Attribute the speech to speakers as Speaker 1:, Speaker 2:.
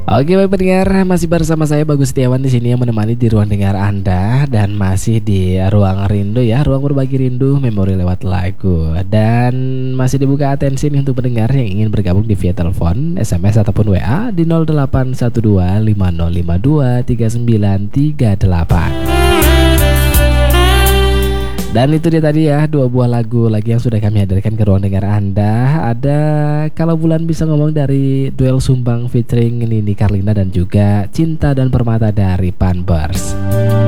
Speaker 1: Oke, baik pendengar, masih bersama saya Bagus Setiawan di sini yang menemani di ruang dengar Anda dan masih di ruang rindu ya, ruang berbagi rindu memori lewat lagu. Dan masih dibuka atensi nih untuk pendengar yang ingin bergabung di via telepon, SMS ataupun WA di 081250523938. Dan itu dia tadi ya, dua buah lagu lagi yang sudah kami hadirkan ke ruang dengar Anda. Ada Kalau Bulan Bisa Ngomong dari Duel Sumbang featuring Nini Carlina dan juga Cinta dan Permata dari Panbers.